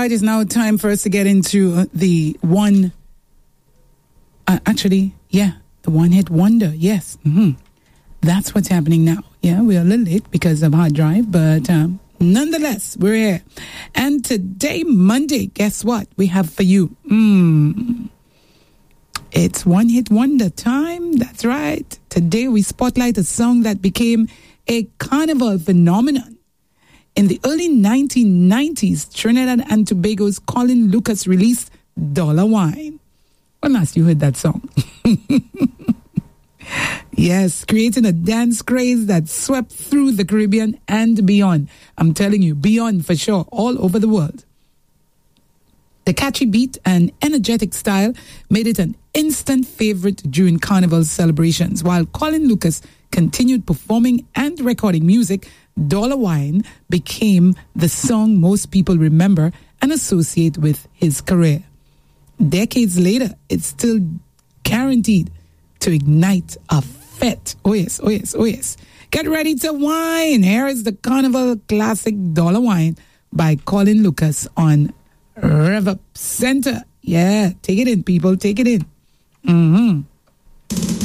right, it's now time for us to get into the one. The one-hit wonder. Yes, that's what's happening now. Yeah, we're a little late because of hard drive, but nonetheless, we're here. And today, Monday, guess what we have for you? It's one-hit wonder time. That's right. Today, we spotlight a song that became a carnival phenomenon. In the early 1990s, Trinidad and Tobago's Colin Lucas released Dollar Wine. When last you heard that song? Yes, creating a dance craze that swept through the Caribbean and beyond. I'm telling you, beyond for sure, all over the world. The catchy beat and energetic style made it an instant favorite during Carnival celebrations. While Colin Lucas continued performing and recording music, Dollar Wine became the song most people remember and associate with his career. Decades later, it's still guaranteed to ignite a fete. Oh yes, oh yes, oh yes. Get ready to wine. Here is the Carnival classic Dollar Wine by Colin Lucas on Rev Up Center. Yeah, take it in, people, take it in.